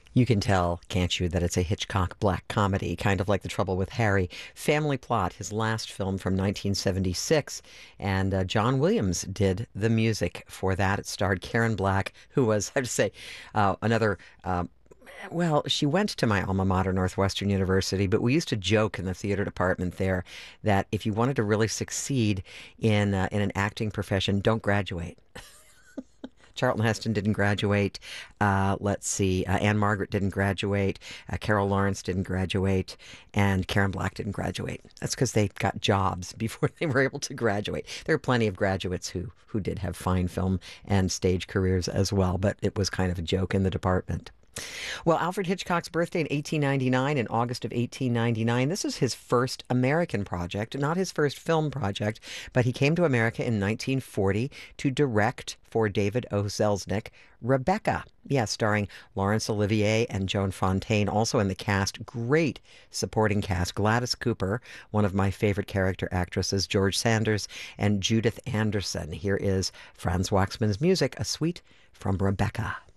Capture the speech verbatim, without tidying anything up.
You can tell, can't you, that it's a Hitchcock black comedy, kind of like The Trouble with Harry. Family Plot, his last film from nineteen seventy-six, and uh, John Williams did the music for that. It starred Karen Black, who was, I have to say, uh, another. Uh, well, she went to my alma mater, Northwestern University, but we used to joke in the theater department there that if you wanted to really succeed in uh, in an acting profession, don't graduate. Charlton Heston didn't graduate. Uh, let's see, uh, Anne Margaret didn't graduate. Uh, Carol Lawrence didn't graduate, and Karen Black didn't graduate. That's because they got jobs before they were able to graduate. There are plenty of graduates who who did have fine film and stage careers as well, but it was kind of a joke in the department. Well, Alfred Hitchcock's birthday in eighteen ninety-nine, in August of eighteen ninety-nine. This is his first American project, not his first film project, but he came to America in nineteen forty to direct for David O. Selznick, Rebecca. Yeah, starring Laurence Olivier and Joan Fontaine. Also in the cast, great supporting cast. Gladys Cooper, one of my favorite character actresses, George Sanders, and Judith Anderson. Here is Franz Waxman's music, A Suite from Rebecca.